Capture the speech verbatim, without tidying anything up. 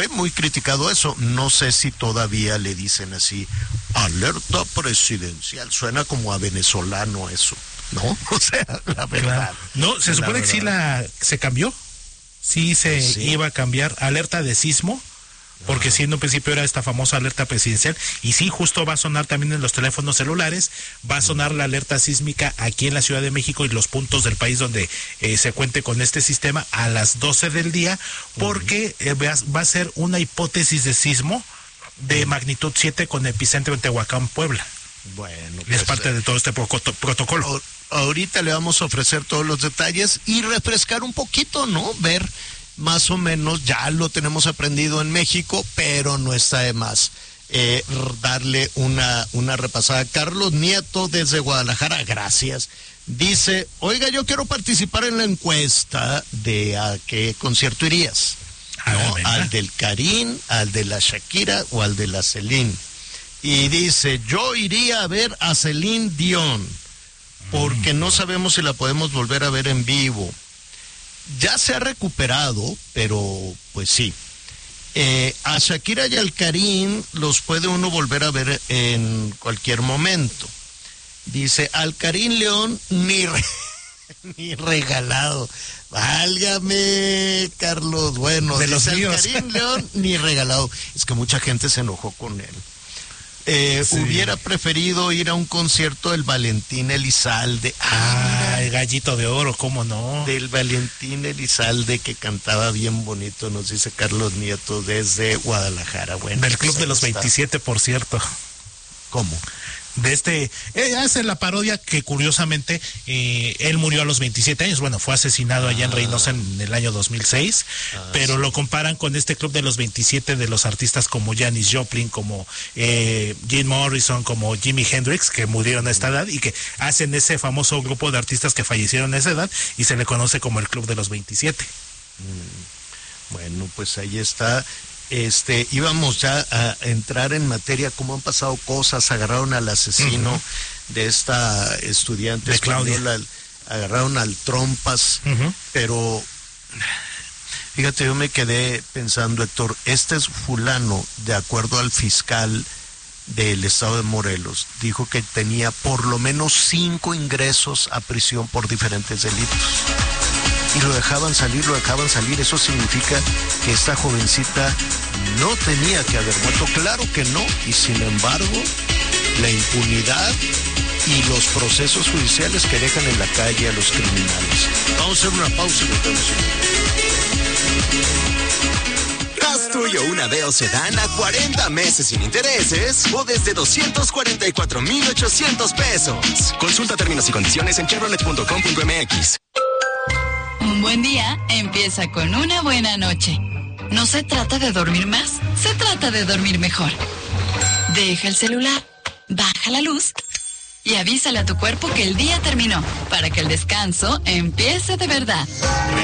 fue muy criticado eso. No sé si todavía le dicen así, alerta presidencial. Suena como a venezolano eso, ¿no? O sea, la verdad. Claro. No, se supone verdad. que sí la se cambió. Sí se Sí. iba a cambiar alerta de sismo. Porque Ajá. sí, en un principio era esta famosa alerta presidencial, y sí, justo va a sonar también en los teléfonos celulares, va a sonar la alerta sísmica aquí en la Ciudad de México y los puntos del país donde eh, se cuente con este sistema a las doce del día, porque eh, va, va a ser una hipótesis de sismo de magnitud siete con epicentro en Tehuacán, Puebla. Bueno, Es pues, parte de todo este proto- protocolo. o- ahorita le vamos a ofrecer todos los detalles y refrescar un poquito, ¿no? Ver más o menos, ya lo tenemos aprendido en México, pero no está de más eh, darle una, una repasada. Carlos Nieto desde Guadalajara, gracias. Dice, oiga, yo quiero participar en la encuesta de a qué concierto irías. A ver, ¿No? venga. Al del Karim, al de la Shakira o al de la Celine. Y dice, yo iría a ver a Celine Dion, porque no sabemos si la podemos volver a ver en vivo. Ya se ha recuperado, pero pues sí. Eh, a Shakira y al Karim los puede uno volver a ver en cualquier momento. Dice, al Karim León ni, re- ni regalado. Válgame, Carlos. Bueno, De dice, los al míos. Karim León ni regalado. Es que mucha gente se enojó con él. Eh, Sí. Hubiera preferido ir a un concierto del Valentín Elizalde. Ah, Ay, gallito de oro, ¿cómo no? del Valentín Elizalde, que cantaba bien bonito, nos dice Carlos Nieto desde Guadalajara. Bueno, Del Club pues de ahí los está. veintisiete, por cierto. ¿Cómo? De este, eh, hace la parodia que curiosamente eh, él murió a los veintisiete años, bueno, fue asesinado allá en Reynosa en el año dos mil seis, Ah, pero sí. lo comparan con este club de los veintisiete de los artistas como Janis Joplin, como eh, Jim Morrison, como Jimi Hendrix, que murieron a esta edad y que hacen ese famoso grupo de artistas que fallecieron a esa edad y se le conoce como el Club de los veintisiete. Bueno, pues ahí está. Este, íbamos ya a entrar en materia, cómo han pasado cosas, agarraron al asesino Ujú. de esta estudiante De Claudia. española, agarraron al Trompas, Ujú. pero fíjate, yo me quedé pensando, Héctor, este es fulano, de acuerdo al fiscal del estado de Morelos, dijo que tenía por lo menos cinco ingresos a prisión por diferentes delitos. Y lo dejaban salir, lo dejaban salir. Eso significa que esta jovencita no tenía que haber muerto. Claro que no. Y sin embargo, la impunidad y los procesos judiciales que dejan en la calle a los criminales. Vamos a hacer una pausa y nos vemos. Haz tuyo una Deo Sedán a cuarenta meses sin intereses o desde doscientos cuarenta y cuatro mil ochocientos pesos. Consulta términos y condiciones en chevrolet punto com punto m x. Un buen día empieza con una buena noche. No se trata de dormir más, se trata de dormir mejor. Deja el celular, baja la luz y avísale a tu cuerpo que el día terminó para que el descanso empiece de verdad.